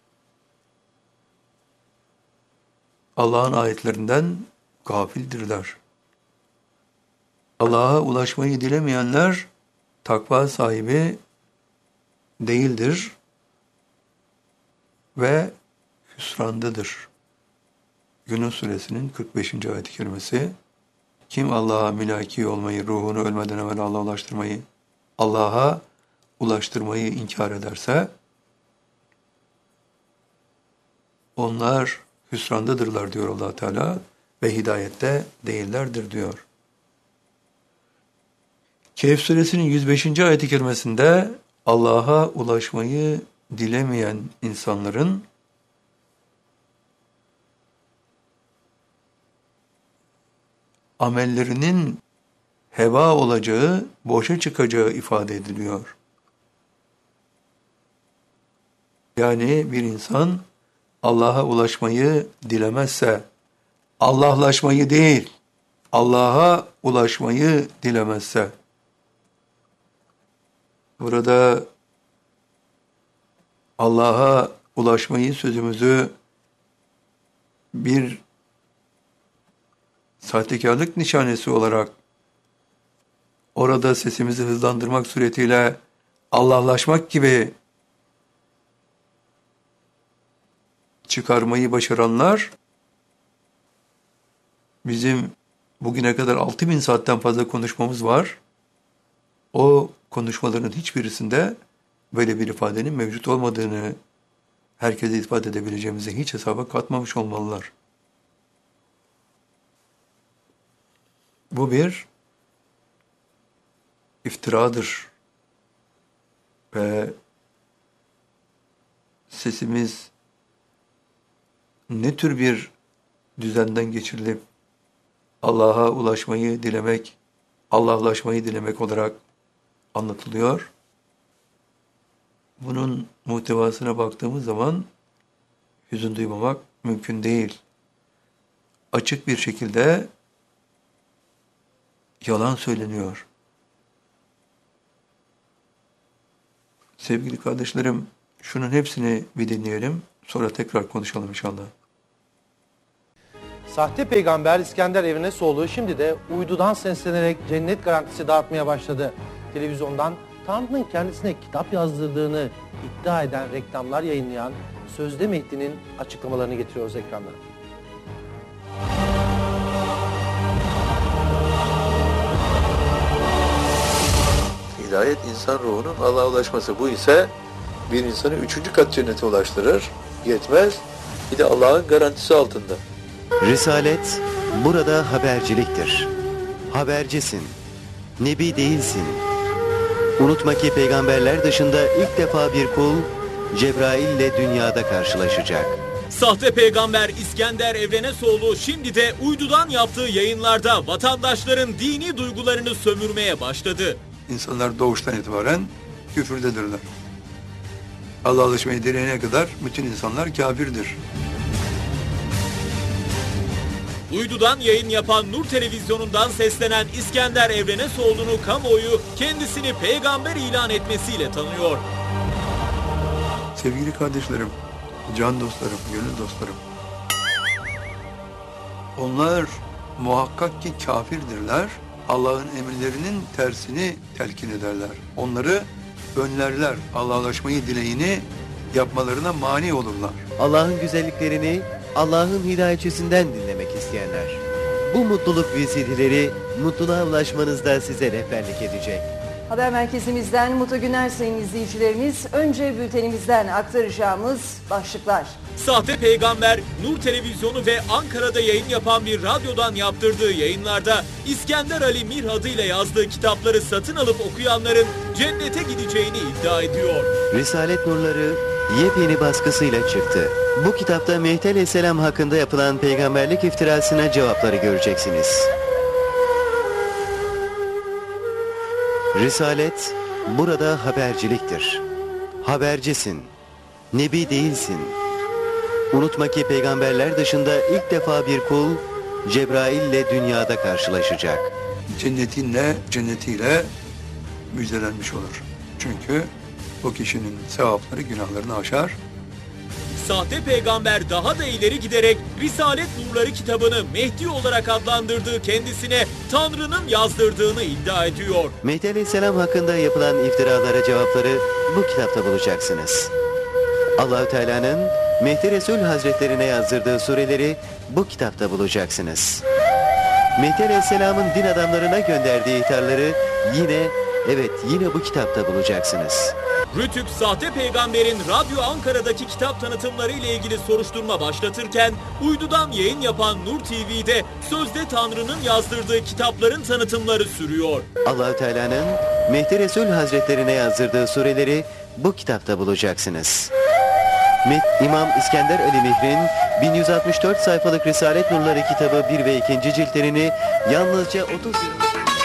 Speaker 1: Allah'ın ayetlerinden gafildirler. Allah'a ulaşmayı dilemeyenler takva sahibi değildir ve hüsrandadır. Yunus suresinin kırk beşinci ayet-i kerimesi. Kim Allah'a mülaki olmayı, ruhunu ölmeden evvel Allah'a ulaştırmayı, Allah'a ulaştırmayı inkar ederse, onlar hüsrandadırlar diyor Allah Teala ve hidayette değillerdir diyor. Kehf suresinin yüz beşinci ayet-i kerimesinde Allah'a ulaşmayı dilemeyen insanların amellerinin heba olacağı, boşa çıkacağı ifade ediliyor. Yani bir insan Allah'a ulaşmayı dilemezse, Allah'laşmayı değil, Allah'a ulaşmayı dilemezse, burada Allah'a ulaşmayı sözümüzü bir sahtekarlık nişanesi olarak orada sesimizi hızlandırmak suretiyle Allah'laşmak gibi çıkarmayı başaranlar bizim bugüne kadar altı bin saatten fazla konuşmamız var. O konuşmaların hiçbirisinde böyle bir ifadenin mevcut olmadığını herkese ifade edebileceğimizi hiç hesaba katmamış olmalılar. Bu bir iftiradır ve sesimiz ne tür bir düzenden geçirilip Allah'a ulaşmayı dilemek, Allah'laşmayı dilemek olarak anlatılıyor. Bunun muhtevasına baktığımız zaman hüzün duymamak mümkün değil. Açık bir şekilde yalan söyleniyor. Sevgili kardeşlerim, şunun hepsini bir dinleyelim, sonra tekrar konuşalım inşallah.
Speaker 2: Sahte peygamber İskender Evrenesoğlu şimdi de uydudan seslenerek cennet garantisi dağıtmaya başladı. Televizyondan Tanrı'nın kendisine kitap yazdırdığını iddia eden reklamlar yayınlayan Sözde Mehdi'nin açıklamalarını getiriyoruz ekranlara.
Speaker 3: Hidayet insan ruhunun Allah'a ulaşması. Bu ise bir insanı üçüncü kat cennete ulaştırır. Yetmez. Bir de Allah'ın garantisi altında.
Speaker 4: Risalet burada haberciliktir. Habercisin. Nebi değilsin. Unutma ki peygamberler dışında ilk defa bir kul Cebrail ile dünyada karşılaşacak.
Speaker 5: Sahte peygamber İskender Evrenesoğlu şimdi de uydudan yaptığı yayınlarda vatandaşların dini duygularını sömürmeye başladı.
Speaker 1: İnsanlar doğuştan itibaren küfürdedirler. Allah'a alışmayı dileyene kadar bütün insanlar kafirdir.
Speaker 5: Uydudan yayın yapan Nur Televizyonu'ndan seslenen İskender Evrenesoğlu'nu kamuoyu kendisini peygamber ilan etmesiyle tanıyor.
Speaker 1: Sevgili kardeşlerim, can dostlarım, gönül dostlarım. Onlar muhakkak ki kafirdirler. Allah'ın emirlerinin tersini telkin ederler. Onları önlerler. Allah'a ulaşmayı dileğini yapmalarına mani olurlar.
Speaker 4: Allah'ın güzelliklerini Allah'ın hidayetçisinden dinlemek isteyenler. Bu mutluluk vesileleri mutluluğa ulaşmanızda size rehberlik edecek.
Speaker 6: Haber merkezimizden mutlu günler sayın izleyicilerimiz. Önce bültenimizden aktaracağımız başlıklar.
Speaker 5: Sahte peygamber Nur Televizyonu ve Ankara'da yayın yapan bir radyodan yaptırdığı yayınlarda İskender Ali Mir adıyla yazdığı kitapları satın alıp okuyanların cennete gideceğini iddia ediyor.
Speaker 4: Risalet Nurları yepyeni baskısıyla çıktı. Bu kitapta Mehdi Aleyhisselam hakkında yapılan peygamberlik iftirasına cevapları göreceksiniz. Risalet burada haberciliktir. Habercisin. Nebi değilsin. Unutma ki peygamberler dışında ilk defa bir kul Cebrail ile dünyada karşılaşacak.
Speaker 1: Cennetinle, cennetiyle müjdelenmiş olur. Çünkü o kişinin sevapları günahlarını aşar.
Speaker 5: Sahte peygamber daha da ileri giderek Risalet Nurları kitabını Mehdi olarak adlandırdığı kendisine Tanrı'nın yazdırdığını iddia ediyor.
Speaker 4: Mehdi Aleyhisselam hakkında yapılan iftiralara cevapları bu kitapta bulacaksınız. Allah-u Teala'nın Mehdi Resul Hazretlerine yazdırdığı sureleri bu kitapta bulacaksınız. Mehdi Aleyhisselam'ın din adamlarına gönderdiği ihtarları yine, evet yine bu kitapta bulacaksınız.
Speaker 5: Rütük sahte peygamberin Radyo Ankara'daki kitap tanıtımları ile ilgili soruşturma başlatırken uydudan yayın yapan Nur T V'de sözde Tanrı'nın yazdırdığı kitapların tanıtımları sürüyor.
Speaker 4: Allah-u Teala'nın Mehdi Resul Hazretlerine yazdırdığı sureleri bu kitapta bulacaksınız. İmam İskender Ali Mihr'in bin yüz altmış dört sayfalık Risalet Nurları kitabı bir ve ikinci ciltlerini yalnızca otuz yıl...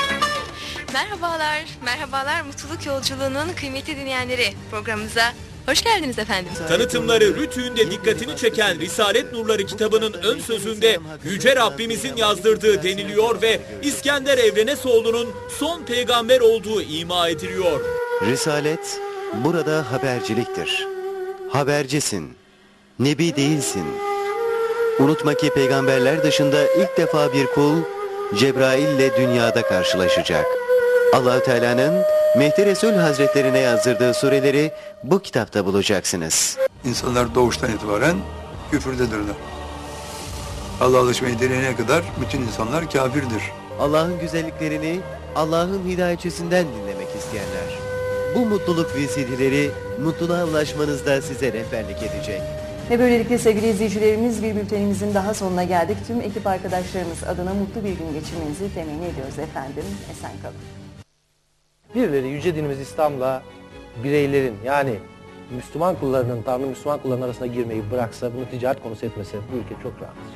Speaker 7: Merhabalar, merhabalar Mutluluk Yolculuğu'nun kıymetli dinleyenleri, programımıza hoş geldiniz efendim.
Speaker 5: Tanıtımları Rütük'ün de dikkatini çeken Risalet Nurları kitabının ön sözünde Yüce Rabbimizin yazdırdığı deniliyor ve İskender Evrenesoğlu'nun son peygamber olduğu ima ediliyor.
Speaker 4: Risalet burada haberciliktir. Habercisin. Nebi değilsin. Unutma ki peygamberler dışında ilk defa bir kul Cebrail ile dünyada karşılaşacak. Allah-u Teala'nın Mehdi Resul Hazretlerine yazdırdığı sureleri bu kitapta bulacaksınız.
Speaker 1: İnsanlar doğuştan itibaren küfürdedirler. Allah'a alışmayı dileyene kadar bütün insanlar kafirdir.
Speaker 4: Allah'ın güzelliklerini Allah'ın hidayetçisinden dinlemek isteyenler. Bu mutluluk vesileleri mutluluğa ulaşmanızda size rehberlik edecek.
Speaker 6: Ve böylelikle sevgili izleyicilerimiz bir bültenimizin daha sonuna geldik. Tüm ekip arkadaşlarımız adına mutlu bir gün geçirmenizi temenni ediyoruz efendim. Esen kalın.
Speaker 2: Birileri yüce dinimiz İslam'la bireylerin yani Müslüman kullarının, Tanrı Müslüman kullarının arasına girmeyi bıraksa, bunu ticaret konusu etmese bu ülke çok rahatlayacak.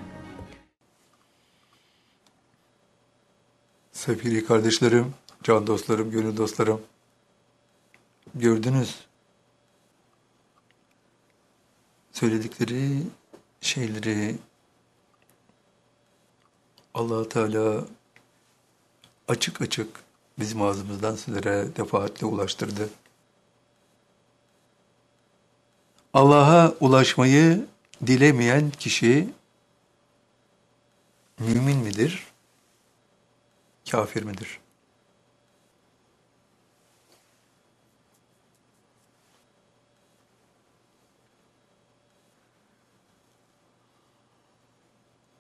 Speaker 1: Sevgili kardeşlerim, can dostlarım, gönül dostlarım. Gördünüz. Söyledikleri şeyleri Allah Teala açık açık bizim ağzımızdan sizlere defaatle ulaştırdı. Allah'a ulaşmayı dilemeyen kişi mümin midir, kafir midir?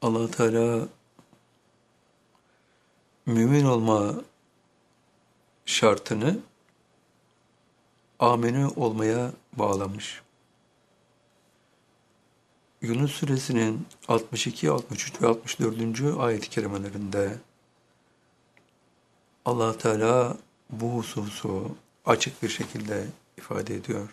Speaker 1: Allah Teala mümin olma şartını amenü olmaya bağlamış. Yunus suresinin altmış iki, altmış üç ve altmış dördüncü ayet-i kerimelerinde Allah Teala bu hususu açık bir şekilde ifade ediyor.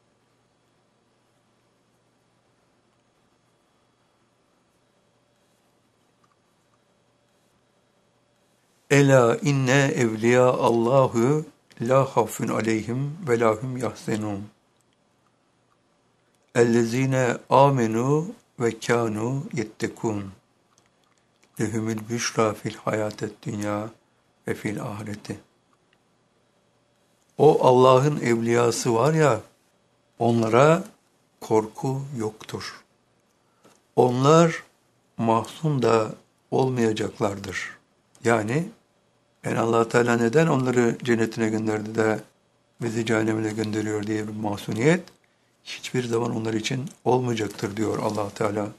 Speaker 1: Ela inne evliya Allahu la havfun aleyhim ve la hum yahzenun. Ellezine amenu ve kanu yettekun. Lehumul büşra fil hayatet dünya ve fil ahireti. O Allah'ın evliyası var ya, onlara korku yoktur. Onlar mahzun da olmayacaklardır. Yani yani Allah Teala neden onları cennetine gönderdi de bizi cehennemine gönderiyor diye bir mahzuniyet hiçbir zaman onlar için olmayacaktır diyor Allah Teala.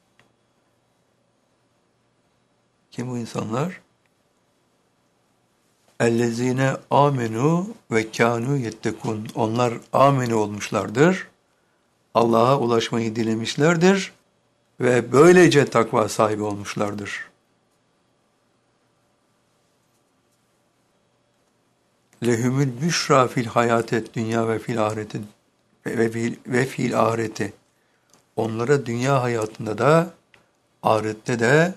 Speaker 1: Kim bu insanlar? Ellezine amenu ve kanu yettekun. Onlar amenu olmuşlardır. Allah'a ulaşmayı dilemişlerdir ve böylece takva sahibi olmuşlardır. Lehumul büşra fil hayatet dünya ve fil ahireti ve fil, ve fil ahireti. Onlara dünya hayatında da ahirette de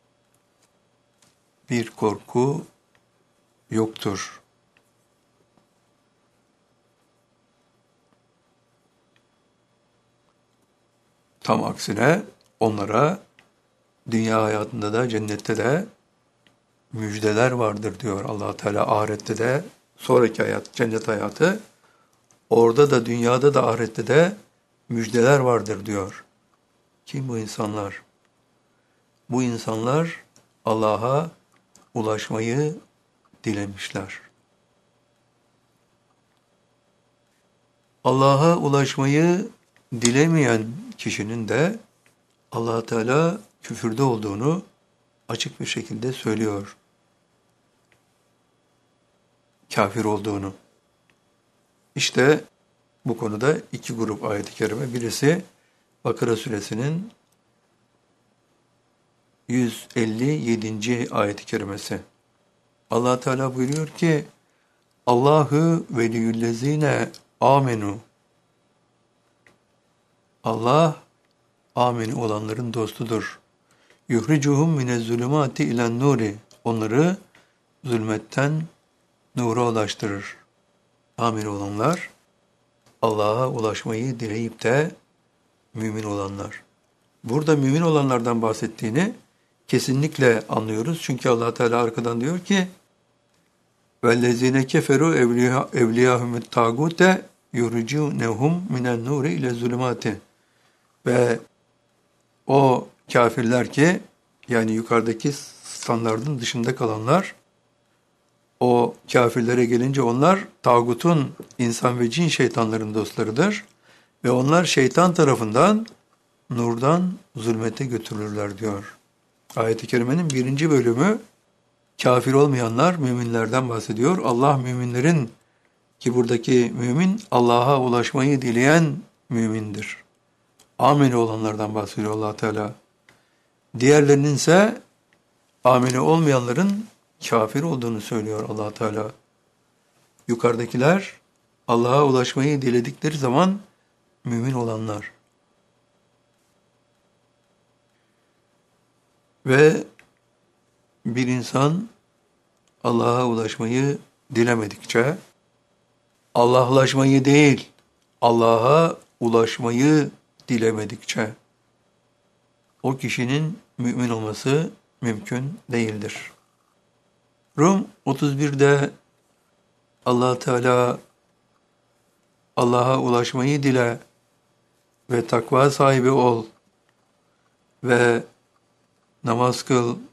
Speaker 1: bir korku yoktur. Tam aksine onlara dünya hayatında da cennette de müjdeler vardır diyor Allah Teala. Ahirette de sonraki hayat, cennet hayatı, orada da dünyada da ahirette de müjdeler vardır diyor. Kim bu insanlar? Bu insanlar Allah'a ulaşmayı dilemişler. Allah'a ulaşmayı dilemeyen kişinin de Allah Teala küfürde olduğunu açık bir şekilde söylüyor. Kafir olduğunu. İşte bu konuda iki grup ayet-i kerime. Birisi Bakara suresinin yüz elli yedinci ayet-i kerimesi. Allah Teala buyuruyor ki Allahu veliyyüllezine amenu. Allah amin olanların dostudur. Yuhricuhum minezzulumati ilen nuri. Onları zulmetten nura ulaştırır. Amin olanlar Allah'a ulaşmayı dileyip de mümin olanlar. Burada mümin olanlardan bahsettiğini kesinlikle anlıyoruz. Çünkü Allah Teala arkadan diyor ki وَالَّذِينَ كَفَرُوا اَوْلِيَاهُمُ التَّاغُوتَ يُرْجِعُونَهُمْ مِنَ النُّورِ اِلَى الظُّلُمَاتِ. Ve o kafirler ki yani yukarıdaki standardın dışında kalanlar, o kafirlere gelince onlar tağutun, insan ve cin şeytanların dostlarıdır ve onlar şeytan tarafından nurdan zulmete götürülürler diyor. Ayet-i kerimenin birinci bölümü kafir olmayanlar, müminlerden bahsediyor. Allah müminlerin, ki buradaki mümin Allah'a ulaşmayı dileyen mümindir. Ameli olanlardan bahsediyor Allah Teala. Diğerlerinin ise ameli olmayanların kafir olduğunu söylüyor Allah Teala. Yukarıdakiler Allah'a ulaşmayı diledikleri zaman mümin olanlar. Ve bir insan Allah'a ulaşmayı dilemedikçe, Allah'laşmayı değil, Allah'a ulaşmayı dilemedikçe o kişinin mümin olması mümkün değildir. Rum otuz birde Allah Teala Allah'a ulaşmayı dile ve takva sahibi ol ve namaz kıl,